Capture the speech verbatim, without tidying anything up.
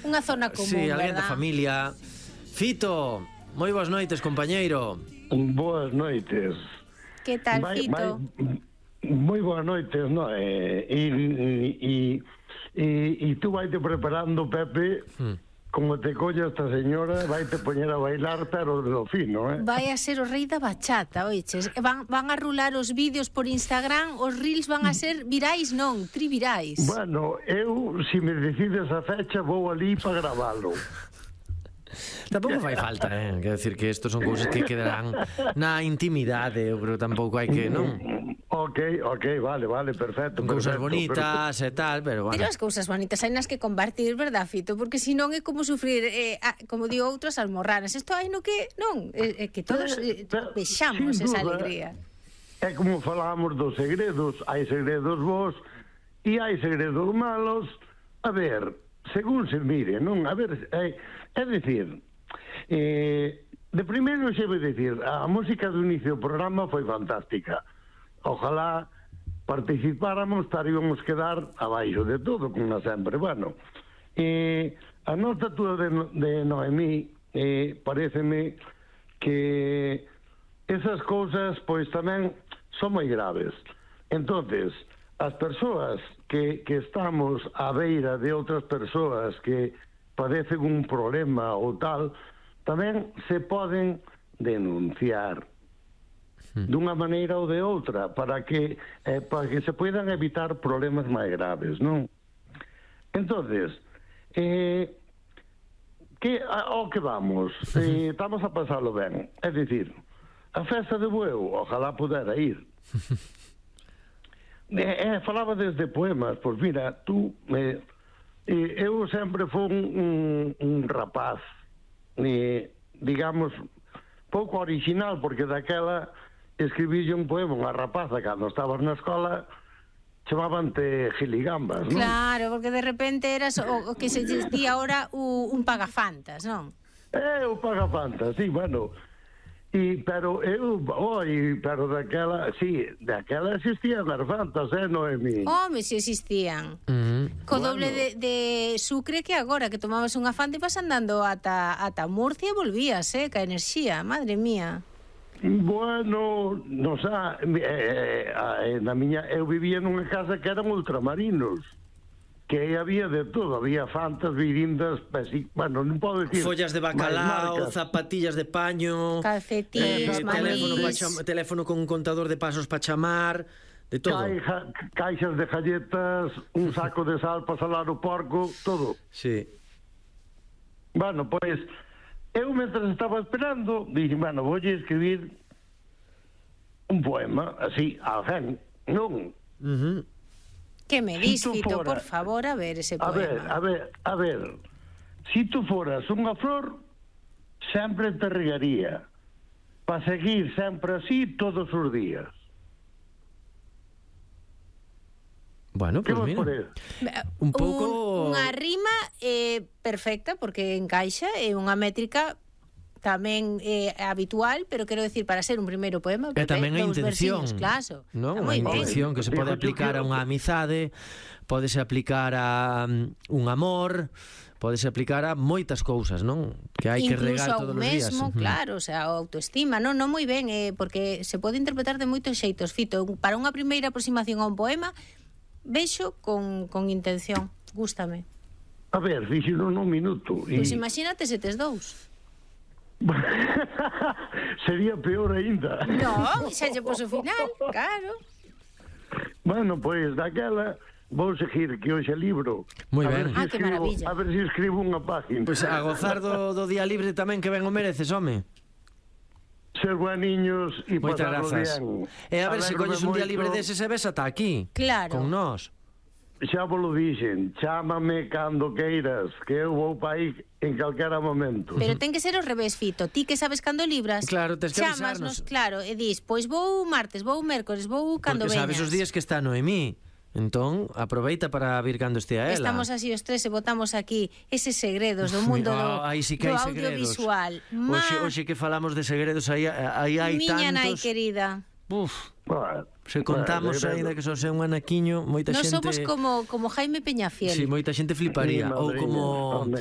unha zona común, sí, alguén da verdad? familia. Fito, moi boas noites, compañeiro. Boas noites. Que tal, Vai, Fito? vai, moi boas noites, no? E, e, e, e, e tú vaite preparando, Pepe, hmm. como te colla esta señora, vaite poñer a bailar, pero de lo fino, eh? Vai a ser o rei da bachata, oiches. Van, van a rular os vídeos por Instagram, os reels van a ser virais, non, trivirais. Bueno, eu, se me decides a fecha, vou ali para gravalo. Tampouco fai falta, eh? Quer decir que isto son cousas que quedarán na intimidade, pero tampouco hai que, non? Ok, ok, vale, vale, perfecto. Cousas perfecto, bonitas e tal, pero bueno. Pero as cousas bonitas hai nas que compartir, verdad, Fito? Porque senón é como sufrir, eh, a, como digo, outras almorranas. Isto hai no que, non, é, é que todos eh, vexamos esa alegría. É como falábamos dos segredos, hai segredos bons e hai segredos malos. A ver, según se mire, non? A ver, é, é dicir, eh, de primeiro xe vou dicir, a música do inicio do programa foi fantástica. Ojalá participáramos, estaríamos quedar abaixo de todo, como sempre. Bueno, eh, a nota túa de, de Noemí, eh, pareceme que esas cousas, pois tamén son moi graves. Entonces, as persoas que, que estamos á beira de outras persoas que padecen un problema ou tal, tamén se poden denunciar dunha maneira ou de outra para que eh, para que se poidan evitar problemas máis graves, non? Entonces, eh, que ao que vamos? Eh, estamos a pasarlo ben. É dicir, a festa de Bueu, ojalá pudera ir. Eh, eh, falaba desde poemas, pois mira, tú, eh, eh, eu sempre fui un, un, un rapaz, eh, digamos, pouco original, porque daquela escribílle un poema unha rapaza cando estabas na escola, chamábante Giligambas, non? Claro, porque de repente eras o, o que se día ahora o, un pagafantas, non? É, o pagafantas, sí, bueno. E, pero eu, oi, pero daquela, sí, daquela existían as fantas, eh, Noemí? Home, se existían. Uh-huh. Co bueno. doble de, de sucre que agora, que tomabas unha fanta e vas andando ata, ata Murcia e volvías, eh, ca enerxía, madre mía. Bueno, non sa, eh, eh, na miña, eu vivía nunha casa que eran ultramarinos, que había de todo, había fantas, virindas, pesi, bueno, non podo dicir follas de bacalao, zapatillas de paño, calcetines, eh, teléfono, pa cham, teléfono con un contador de pasos para chamar, de todo. Caixa, caixas de galletas, un saco de sal para salar o porco, todo. Sí. Bueno, pois eu, mentras estaba esperando, dixen, bueno, voulle escribir un poema, así, a alguén, non? Uh-huh. Que me dis, si Fito, fora, por favor, a ver ese poema. A ver, a ver, a ver, si tú foras unha flor, sempre te regaría, para seguir sempre así todos os días. Bueno, pues mira, un pouco... Unha rima eh, perfecta, porque encaixa, é unha métrica tamén eh, habitual, pero quero decir, para ser un primeiro poema, e tamén a intención, claro, non? A intención que se pode aplicar a unha amizade, podese aplicar a um, un amor, podese aplicar a moitas cousas, non? Que hai que regar todos os días. Incluso ao mesmo, claro, o sea, a autoestima, non, non moi ben, eh, porque se pode interpretar de moitos xeitos, Fito. Para unha primeira aproximación a un poema, vexo con, con intención, gústame. A ver, fixo un minuto. Pois y... imagínate se tes dous. Sería peor aínda. Non, xa lle pos o final, claro. Bueno, pois, daquela vou seguir que hoxe libro. Moi ben. Si ah, que escribo, maravilla. A ver se si escribo unha página. Pois pues a gozar do, do día libre tamén, que ben o mereces, home. Ser bueniños e pasarlo E bien. a, a ver se colles un día libre deses e ves ata aquí. Claro. Con nós. Xa vos lo dixen, chámame cando queiras, que eu vou pa aí en calquera momento. Pero ten que ser ao revés, Fito. Ti que sabes cando libras, claro, tes que chámasnos, avisarnos. claro, e dis, pois vou martes, vou mércores, vou cando veñas. Porque veñas. sabes os días que está Noemí. Entón, aproveita para vir cando estea ela. Estamos así os tres e botamos aquí eses segredos do mundo do, oh, aí sí que do hai audiovisual. Hoxe, hoxe que falamos de segredos, aí, aí hai Miña tantos... nai querida. Uf, bueno, se contamos bueno, ainda que só sea un anaquiño, moita Nos xente... somos como, como Jaime Peñafiel. Sí, moita xente fliparía. Sí, Ou como madriña,